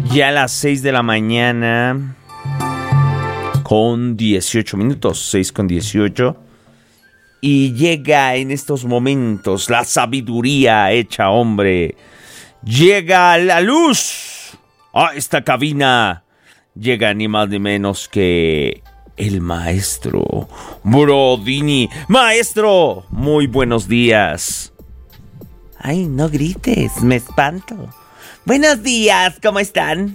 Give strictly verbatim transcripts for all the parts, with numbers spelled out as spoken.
Ya a las seis de la mañana con dieciocho minutos, seis con dieciocho. Y llega en estos momentos la sabiduría hecha hombre. Llega la luz a esta cabina. Llega ni más ni menos que el maestro Brodini. Maestro, muy buenos días. Ay, no grites, me espanto. Buenos días, ¿cómo están?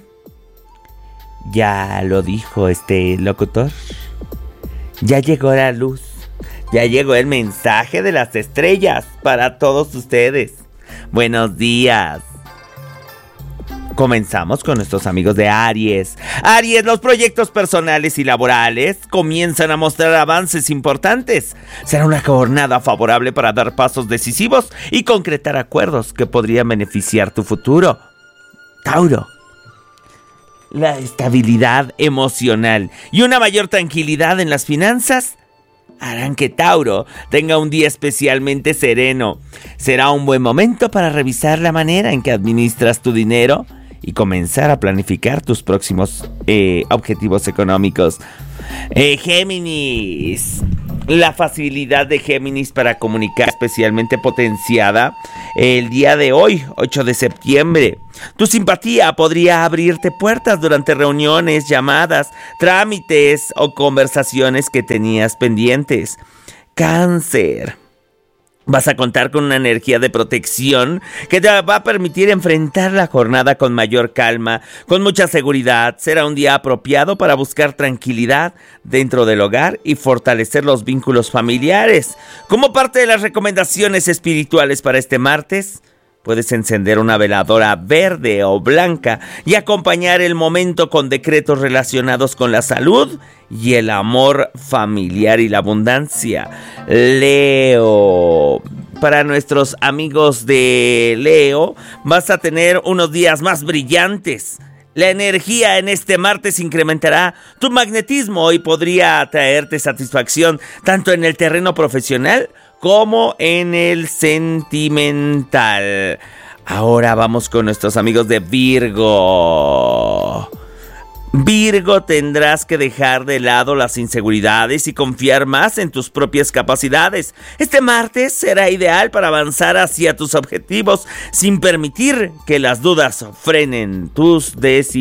Ya lo dijo este locutor. Ya llegó la luz. Ya llegó el mensaje de las estrellas para todos ustedes. Buenos días. Comenzamos con nuestros amigos de Aries. Aries, los proyectos personales y laborales comienzan a mostrar avances importantes. Será una jornada favorable para dar pasos decisivos y concretar acuerdos que podrían beneficiar tu futuro. Tauro. La estabilidad emocional y una mayor tranquilidad en las finanzas harán que Tauro tenga un día especialmente sereno. Será un buen momento para revisar la manera en que administras tu dinero y comenzar a planificar tus próximos eh, objetivos económicos. Eh, Géminis. La facilidad de Géminis para comunicar especialmente potenciada el día de hoy, ocho de septiembre. Tu simpatía podría abrirte puertas durante reuniones, llamadas, trámites o conversaciones que tenías pendientes. Cáncer. Vas a contar con una energía de protección que te va a permitir enfrentar la jornada con mayor calma, con mucha seguridad. Será un día apropiado para buscar tranquilidad dentro del hogar y fortalecer los vínculos familiares. Como parte de las recomendaciones espirituales para este martes, puedes encender una veladora verde o blanca y acompañar el momento con decretos relacionados con la salud y el amor familiar y la abundancia. Leo. Para nuestros amigos de Leo, vas a tener unos días más brillantes. La energía en este martes incrementará tu magnetismo y podría traerte satisfacción tanto en el terreno profesional como en el sentimental. Ahora vamos con nuestros amigos de Virgo. Virgo, tendrás que dejar de lado las inseguridades y confiar más en tus propias capacidades. Este martes será ideal para avanzar hacia tus objetivos sin permitir que las dudas frenen tus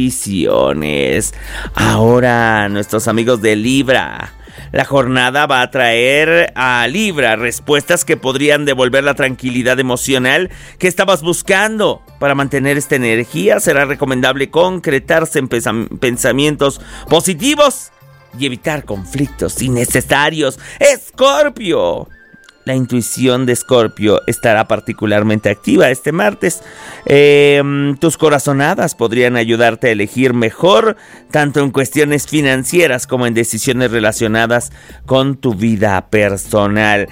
decisiones. Ahora, nuestros amigos de Libra. La jornada va a traer a Libra respuestas que podrían devolver la tranquilidad emocional que estabas buscando. Para mantener esta energía será recomendable concretarse en pensamientos positivos y evitar conflictos innecesarios. ¡Escorpio! La intuición de Escorpio estará particularmente activa este martes. Eh, tus corazonadas podrían ayudarte a elegir mejor, tanto en cuestiones financieras como en decisiones relacionadas con tu vida personal.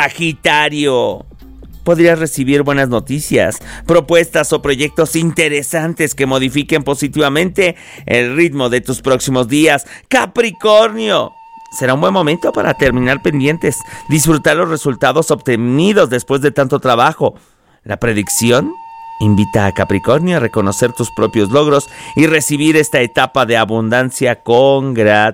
Sagitario. Podrías recibir buenas noticias, propuestas o proyectos interesantes que modifiquen positivamente el ritmo de tus próximos días. Capricornio. Será un buen momento para terminar pendientes, disfrutar los resultados obtenidos después de tanto trabajo. La predicción invita a Capricornio a reconocer tus propios logros y recibir esta etapa de abundancia con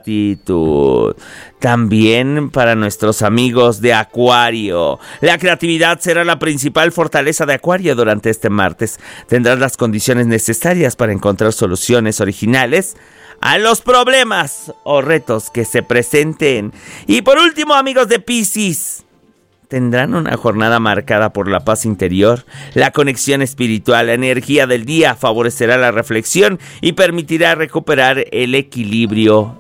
gratitud. También para nuestros amigos de Acuario. La creatividad será la principal fortaleza de Acuario durante este martes. Tendrás las condiciones necesarias para encontrar soluciones originales a los problemas o retos que se presenten. Y por último, amigos de Piscis, tendrán una jornada marcada por la paz interior, la conexión espiritual. La energía del día favorecerá la reflexión y permitirá recuperar el equilibrio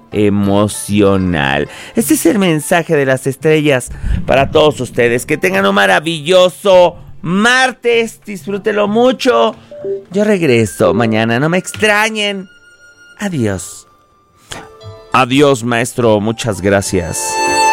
emocional. Este es el mensaje de las estrellas para todos ustedes. Que tengan un maravilloso martes, disfrútenlo mucho. Yo regreso mañana, no me extrañen. Adiós. Adiós, maestro, muchas gracias.